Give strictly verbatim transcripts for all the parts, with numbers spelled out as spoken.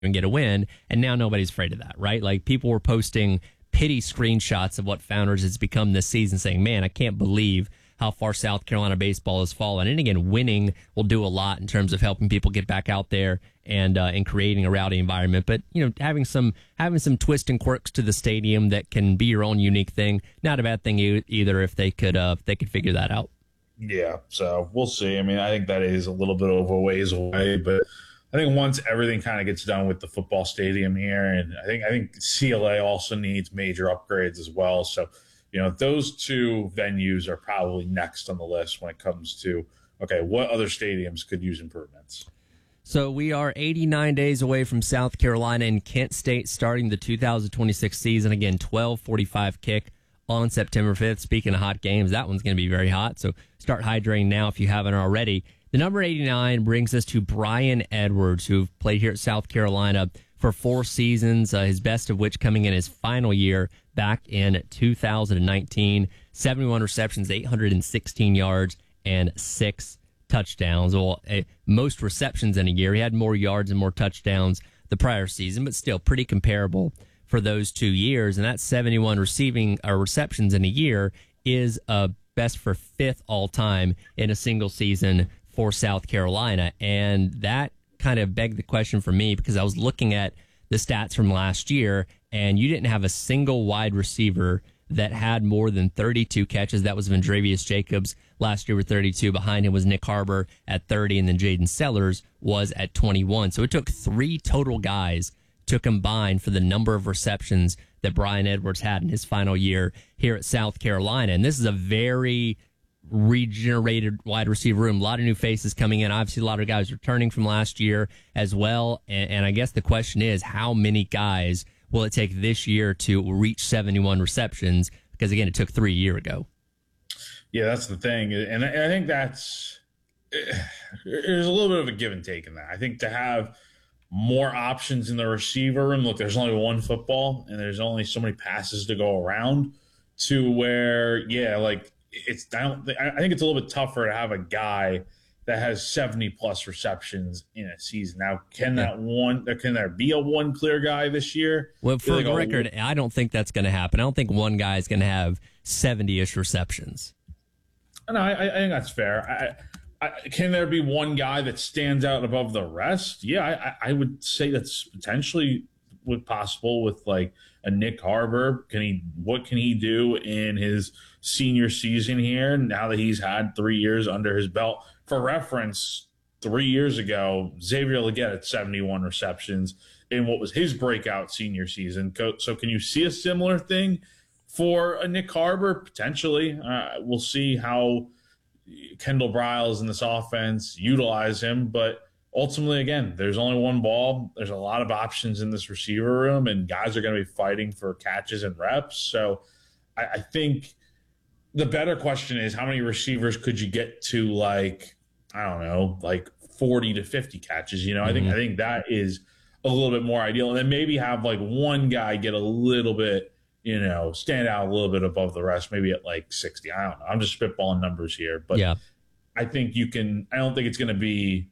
and get a win. And now nobody's afraid of that, right? Like people were posting pity screenshots of what Founders has become this season saying, man, I can't believe how far South Carolina baseball has fallen. And again, winning will do a lot in terms of helping people get back out there and uh, and creating a rowdy environment. But you know, having some having some twists and quirks to the stadium that can be your own unique thing, not a bad thing e- either if they could uh, if they could figure that out. Yeah, so we'll see. I mean, I think that is a little bit of a ways away, but I think once everything kind of gets done with the football stadium here, and I think I think C L A also needs major upgrades as well. So, you know, those two venues are probably next on the list when it comes to, okay, what other stadiums could use improvements? So we are eighty-nine days away from South Carolina and Kent State starting the two thousand twenty-six season. Again, twelve forty-five kick on September fifth. Speaking of hot games, that one's going to be very hot. So start hydrating now if you haven't already. The number eighty-nine brings us to Brian Edwards, who played here at South Carolina for four seasons, uh, his best of which coming in his final year back in two thousand nineteen. seventy-one receptions, eight hundred sixteen yards, and six touchdowns. Well, uh, most receptions in a year. He had more yards and more touchdowns the prior season, but still pretty comparable for those two years. And that seventy-one receiving uh, receptions in a year is uh, best for fifth all time in a single season for South Carolina. And that kind of begged the question for me because I was looking at the stats from last year and you didn't have a single wide receiver that had more than thirty-two catches. That was Vendrevius Jacobs last year with thirty-two. Behind him was Nick Harbor at thirty, and then Jaden Sellers was at twenty-one. So it took three total guys to combine for the number of receptions that Brian Edwards had in his final year here at South Carolina. And this is a very regenerated wide receiver room. A lot of new faces coming in. Obviously, a lot of guys returning from last year as well. And, and I guess the question is, how many guys will it take this year to reach seventy-one receptions? Because, again, it took three a year ago. Yeah, that's the thing. And I think that's there's a little bit of a give and take in that. I think to have more options in the receiver room, look, there's only one football and there's only so many passes to go around to where, yeah, like it's, I don't think, I think it's a little bit tougher to have a guy that has seventy plus receptions in a season. Now, can that one, can there be a one clear guy this year? Well, for like the a, record, I don't think that's going to happen. I don't think one guy is going to have seventy-ish receptions. No, I, I think that's fair. I, I, can there be one guy that stands out above the rest? Yeah, I, I would say that's potentially would possible with like a Nick Harbor. Can he? What can he do in his senior season here? Now that he's had three years under his belt. For reference, three years ago, Xavier Legette had seventy-one receptions in what was his breakout senior season. So, can you see a similar thing for a Nick Harbor? Potentially. Uh, we'll see how Kendall Briles in this offense utilize him, but ultimately, again, there's only one ball. There's a lot of options in this receiver room, and guys are going to be fighting for catches and reps. So I, I think the better question is, how many receivers could you get to, like, I don't know, like forty to fifty catches? You know, mm-hmm. I think I think that is a little bit more ideal. And then maybe have like one guy get a little bit, you know, stand out a little bit above the rest, maybe at like sixty. I don't know. I'm just spitballing numbers here. But yeah. I think you can – I don't think it's going to be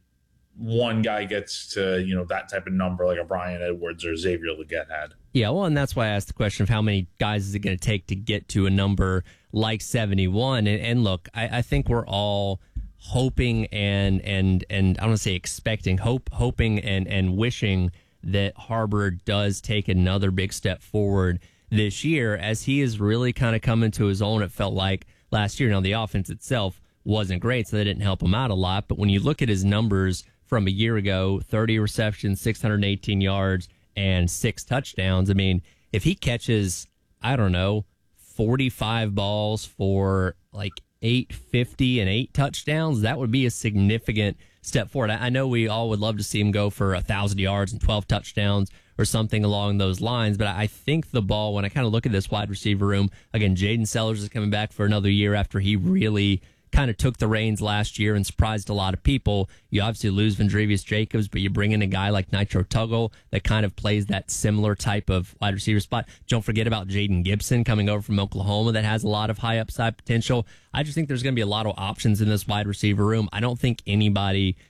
one guy gets to, you know, that type of number like a Brian Edwards or Xavier Legette had. Yeah, well, and that's why I asked the question of how many guys is it going to take to get to a number like seventy-one. And, and look, I, I think we're all hoping and and and I don't want to say expecting, hope hoping and, and wishing that Harbor does take another big step forward this year, as he is really kind of coming to his own, it felt like, last year. Now, the offense itself wasn't great, so that didn't help him out a lot. But when you look at his numbers from a year ago, thirty receptions, six hundred eighteen yards, and six touchdowns, I mean, if he catches, I don't know, forty-five balls for like eight fifty and eight touchdowns, that would be a significant step forward. I know we all would love to see him go for one thousand yards and twelve touchdowns or something along those lines, but I think the ball, when I kind of look at this wide receiver room, again, Jaden Sellers is coming back for another year after he really kind of took the reins last year and surprised a lot of people. You obviously lose Vendrevius Jacobs, but you bring in a guy like Nitro Tuggle that kind of plays that similar type of wide receiver spot. Don't forget about Jaden Gibson coming over from Oklahoma that has a lot of high upside potential. I just think there's going to be a lot of options in this wide receiver room. I don't think anybody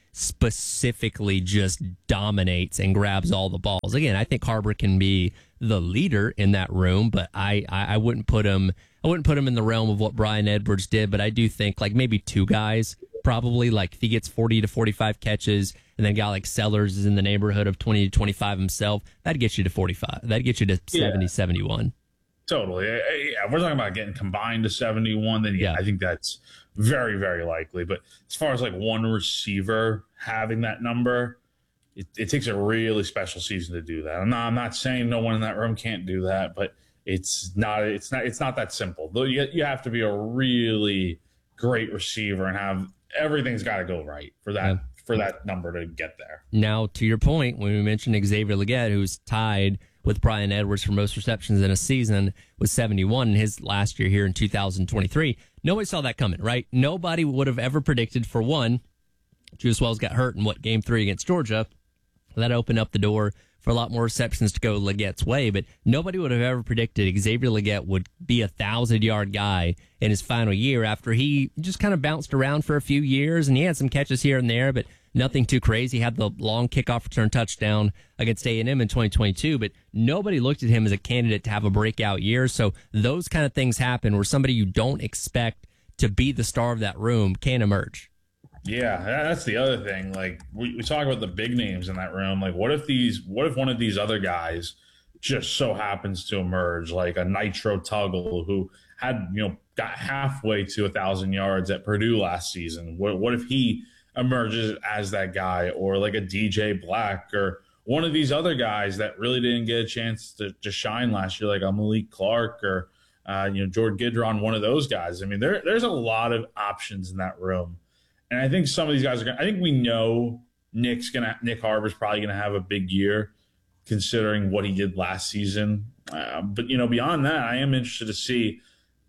specifically just dominates and grabs all the balls. Again, I think Harbor can be the leader in that room, but I, I, I wouldn't put him I wouldn't put him in the realm of what Brian Edwards did, but I do think like maybe two guys probably, like if he gets forty to forty-five catches and then a guy like Sellers is in the neighborhood of twenty to twenty-five himself, that'd get you to forty-five. That'd get you to seventy, yeah. seventy-one. Totally. Yeah, if we're talking about getting combined to seventy-one, then yeah, yeah, I think that's very, very likely. But as far as like one receiver having that number, it, it takes a really special season to do that. I'm not, I'm not saying no one in that room can't do that, but it's not, it's not, it's not that simple. Though you, you have to be a really great receiver and have everything's got to go right for that, yeah. for that number to get there. Now, to your point, when we mentioned Xavier Legette, who's tied with Brian Edwards for most receptions in a season with seventy-one in his last year here in two thousand twenty-three. Nobody saw that coming, right? Nobody would have ever predicted, for one, Juice Wells got hurt in what, game three against Georgia. That opened up the door for a lot more receptions to go Legette's way, but nobody would have ever predicted Xavier Legette would be a thousand-yard guy in his final year after he just kind of bounced around for a few years, and he had some catches here and there, but nothing too crazy. He had the long kickoff return touchdown against A and M in twenty twenty-two, but nobody looked at him as a candidate to have a breakout year. So those kind of things happen where somebody you don't expect to be the star of that room can emerge. Yeah, that's the other thing. Like we, we talk about the big names in that room. Like what if these, what if one of these other guys just so happens to emerge, like a Nitro Tuggle who had, you know, got halfway to a thousand yards at Purdue last season. What, what if he emerges as that guy, or like a D J Black, or one of these other guys that really didn't get a chance to, to shine last year, like a Malik Clark or uh, you know, Jordan Gidron, one of those guys. I mean, there there's a lot of options in that room, and I think some of these guys are gonna, I think we know Nick's gonna Nick Harbor's probably gonna have a big year considering what he did last season. Uh, but you know, beyond that, I am interested to see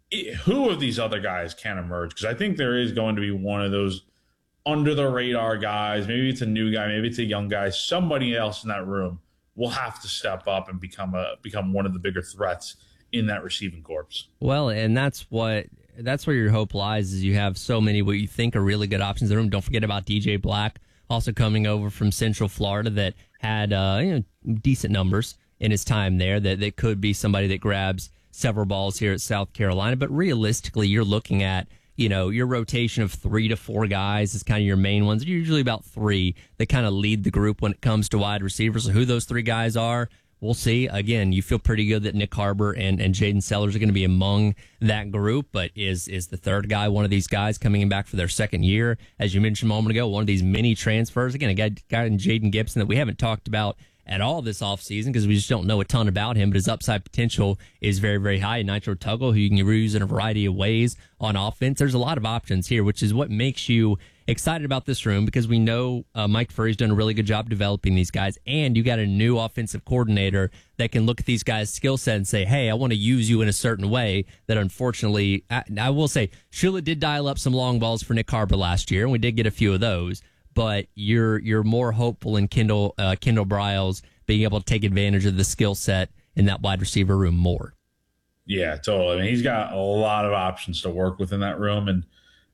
who of these other guys can emerge, because I think there is going to be one of those under the radar guys. Maybe it's a new guy, maybe it's a young guy. Somebody else in that room will have to step up and become a become one of the bigger threats in that receiving corps. Well, and that's what that's where your hope lies, is you have so many what you think are really good options in the room. Don't forget about D J Black, also coming over from Central Florida, that had uh, you know, decent numbers in his time there, that, that could be somebody that grabs several balls here at South Carolina. But realistically, you're looking at, you know, your rotation of three to four guys is kind of your main ones. You're usually about three that kind of lead the group when it comes to wide receivers. So who those three guys are, we'll see. Again, you feel pretty good that Nick Harbor and, and Jaden Sellers are going to be among that group, but is is the third guy one of these guys coming back for their second year? As you mentioned a moment ago, one of these mini transfers. Again, a guy, guy in Jaden Gibson that we haven't talked about at all this offseason because we just don't know a ton about him, but his upside potential is very, very high. Nitro Tuggle, who you can use in a variety of ways on offense. There's a lot of options here, which is what makes you excited about this room, because we know uh, Mike Furry's done a really good job developing these guys, and you got a new offensive coordinator that can look at these guys' skill set and say, hey, I want to use you in a certain way that unfortunately, I, I will say, Shula did dial up some long balls for Nick Harbor last year, and we did get a few of those. But you're you're more hopeful in Kendall uh, Kendall Briles being able to take advantage of the skill set in that wide receiver room more. Yeah, totally. I mean, he's got a lot of options to work with in that room, and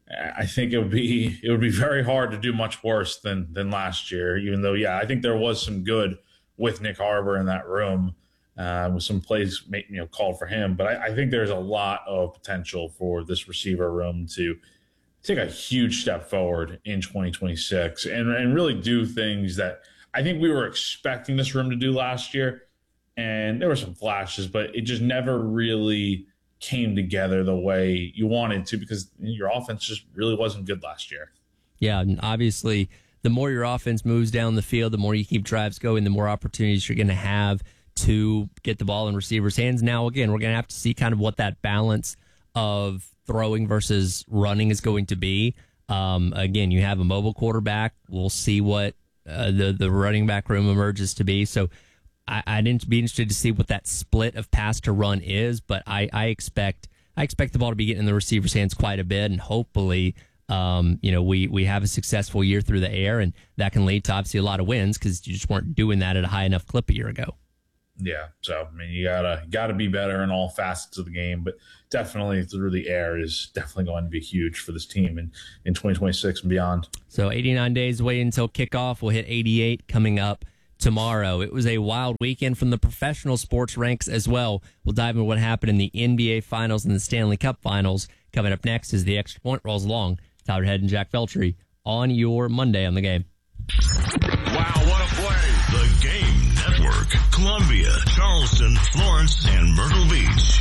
I think it would be it would be very hard to do much worse than than last year. Even though, yeah, I think there was some good with Nick Harbor in that room, uh, with some plays you know called for him. But I, I think there's a lot of potential for this receiver room to take a huge step forward in twenty twenty-six and, and really do things that I think we were expecting this room to do last year. And there were some flashes, but it just never really came together the way you wanted to, because your offense just really wasn't good last year. Yeah, and obviously, the more your offense moves down the field, the more you keep drives going, the more opportunities you're going to have to get the ball in receivers' hands. Now, again, we're going to have to see kind of what that balance of throwing versus running is going to be. Um, again, you have a mobile quarterback. We'll see what uh, the the running back room emerges to be. So I, I'd be interested to see what that split of pass to run is. But I, I expect I expect the ball to be getting in the receiver's hands quite a bit, and hopefully, um, you know, we we have a successful year through the air, and that can lead to obviously a lot of wins because you just weren't doing that at a high enough clip a year ago. Yeah, so I mean, you gotta gotta be better in all facets of the game, but definitely through the air is definitely going to be huge for this team in, in twenty twenty-six and beyond. So eighty-nine days away until kickoff. We'll hit eighty-eight coming up tomorrow. It was a wild weekend from the professional sports ranks as well. We'll dive into what happened in the N B A Finals and the Stanley Cup Finals. Coming up next as the extra point rolls along. Tyler Head and Jack Feltry on your Monday on the Game. Wow, what a play! The Game Network. Columbia, Charleston, Florence, and Myrtle Beach.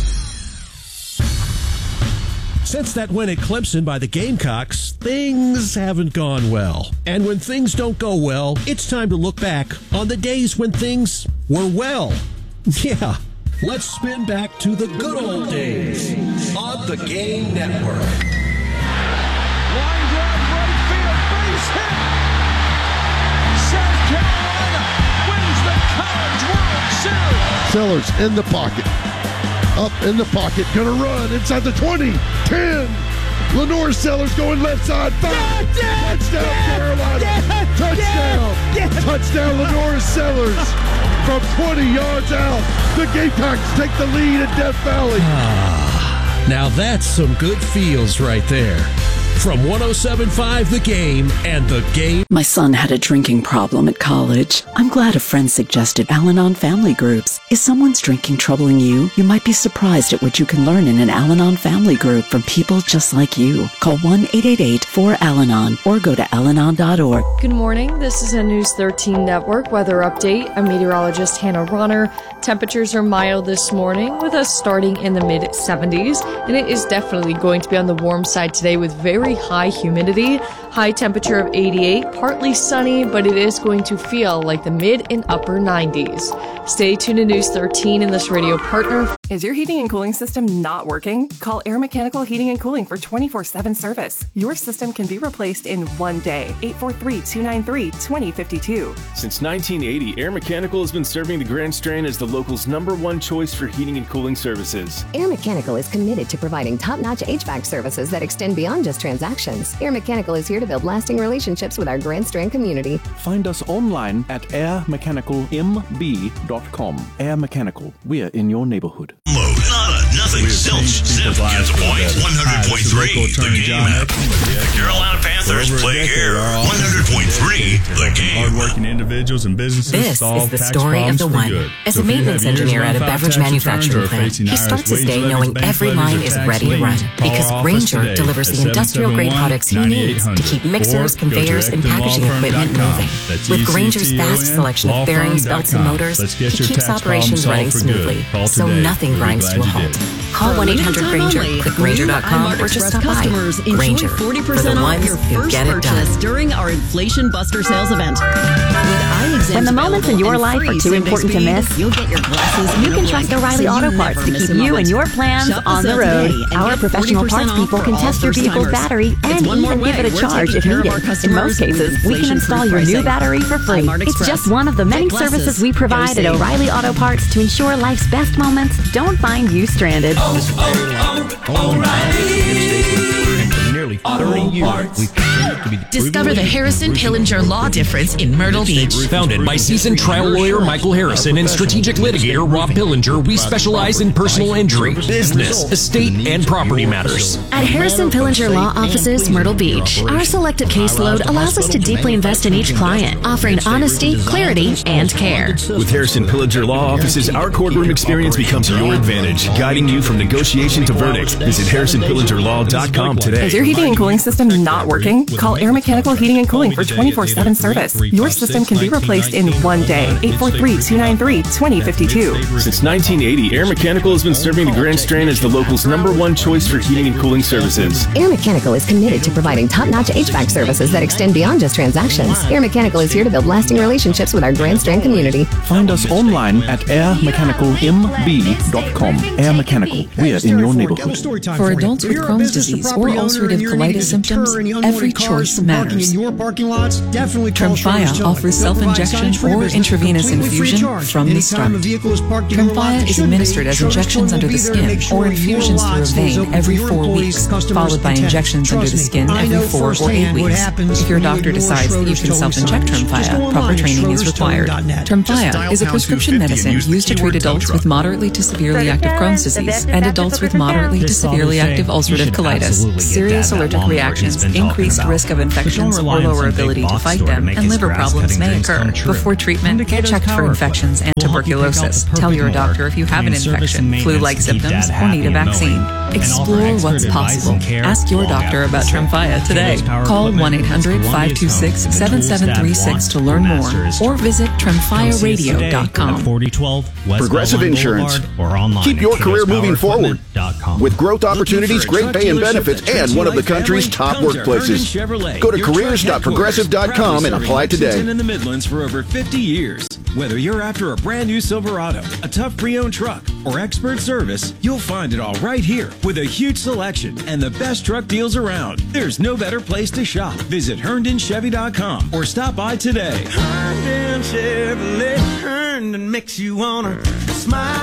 Since that win at Clemson by the Gamecocks, things haven't gone well. And when things don't go well, it's time to look back on the days when things were well. Yeah, let's spin back to the good old days on the Game Network. Line drive, right field, base hit. South Carolina wins the College World Series. Sellers in the pocket. Up in the pocket, gonna run inside the twenty, ten. Lenore Sellers going left side, five. Yeah, yeah, touchdown, yeah, Carolina. Yeah, touchdown. Yeah, yeah. Touchdown, Lenore Sellers from twenty yards out. The Gamecocks take the lead at Death Valley. Ah, now that's some good feels right there. From one oh seven point five The Game and The Game. My son had a drinking problem at college. I'm glad a friend suggested Al-Anon family groups. Is someone's drinking troubling you? You might be surprised at what you can learn in an Al-Anon family group from people just like you. Call one eight eight eight four Al Anon or go to al anon dot org. Good morning. This is a News thirteen Network weather update. I'm meteorologist Hannah Ronner. Temperatures are mild this morning with us starting in the mid seventies, and it is definitely going to be on the warm side today with very high humidity. High temperature of eighty-eight, partly sunny, but it is going to feel like the mid and upper nineties. Stay tuned to News thirteen and this radio partner. Is your heating and cooling system not working? Call Air Mechanical Heating and Cooling for twenty-four seven service. Your system can be replaced in one day. eight four three, two nine three, two zero five two. Since nineteen eighty, Air Mechanical has been serving the Grand Strand as the local's number one choice for heating and cooling services. Air Mechanical is committed to providing top-notch H V A C services that extend beyond just transactions. Air Mechanical is here to build lasting relationships with our Grand Strand community. Find us online at air mechanical m b dot com. Air Mechanical, we're in your neighborhood. Load. Not a nothing zilch. Zip gets a point. one hundred point three. The Game app. The Carolina Panthers play here. one hundred point three. The Game. Hardworking individuals and businesses this solve is the tax story of the one. good. As So a maintenance engineer at a beverage manufacturing plant, he starts his day knowing every line is ready to run because Grainger delivers the industrial-grade products he needs to keep mixers, conveyors, and packaging equipment moving. With Grainger's vast selection of bearings, belts, and motors, he keeps operations running smoothly, so nothing grinds to a halt. Call one eight hundred Grainger, click Grainger dot com, or just stop by. Grainger, for the ones who get it done. During our Inflation Buster sales event. When the moments in your life are too important to miss, you'll get your glasses. you can trust O'Reilly Auto Parts to keep you and your plans on the road. Our professional parts people can test your vehicle's battery and even give it a charge if needed. In most cases, we can install your new battery for free. It's just one of the many services we provide at O'Reilly Auto Parts to ensure life's best moments don't find you stranded. Oh, oh, oh, O'Reilly. Nearly thirty years, we've continued to be the Discover the Harrison Pillinger law difference in Myrtle Beach. Founded by seasoned trial lawyer Michael Harrison and strategic litigator Rob Pillinger, we specialize in personal injury, business, estate, and property matters. At Harrison Pillinger Law Offices, Myrtle Beach, our selected caseload allows us to deeply invest in each client, offering honesty, clarity, and care. With Harrison Pillinger Law Offices, our courtroom experience becomes your advantage, guiding you from negotiation to verdict. Visit harrison pillinger law dot com today. Is your heating and cooling system not working? Call Air Mechanical Heating and Cooling for twenty-four seven service. Your system can be replaced in one day. eight four three, two nine three, two zero five two. Since nineteen eighty, Air Mechanical has been serving the Grand Strand as the local's number one choice for heating and cooling services. Air Mechanical is committed to providing top-notch H V A C services that extend beyond just transactions. Air Mechanical is here to build lasting relationships with our Grand Strand community. Find us online at air mechanical m b dot com. Air Mechanical, we're in your neighborhood. For adults with Crohn's disease or ulcerative colitis, colitis symptoms, every choice matters. In your parking lots, definitely call Tremfya offers self-injection or intravenous infusion from the start. Tremfya is administered as injections under the skin or infusions through a vein every four weeks, followed by injections under the skin every four or eight weeks. If your doctor decides that you can self-inject Tremfya, proper training is required. Tremfya is a prescription medicine used to treat adults with moderately to severely active Crohn's disease and adults with moderately to severely active ulcerative colitis. Serious allergic reactions, increased risk of infections or lower ability to fight them, and liver problems may occur. Before treatment, get checked for infections and tuberculosis. Tell your doctor if you have an infection, flu-like symptoms, or need a vaccine. Explore what's possible. Ask your doctor about Tremfya today. Call one eight hundred, five two six, seven seven three six to learn more, or visit tremfya radio dot com. Progressive Insurance. Keep your career moving forward with growth opportunities, great pay and benefits, and one of the country's top workplaces. Go to careers dot progressive dot com and apply today. In the Midlands for over fifty years. Whether you're after a brand new Silverado, a tough pre-owned truck, or expert service, you'll find it all right here with a huge selection and the best truck deals around. There's no better place to shop. Visit Herndon Chevy dot com or stop by today. Herndon Chevrolet, Herndon makes you wanna smile,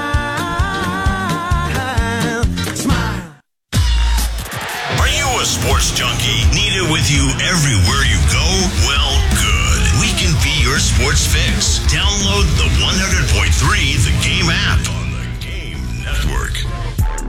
smile. Are you a sports junkie? Need it with you everywhere you go? Well, good. We can be your sports fix. Download the one hundred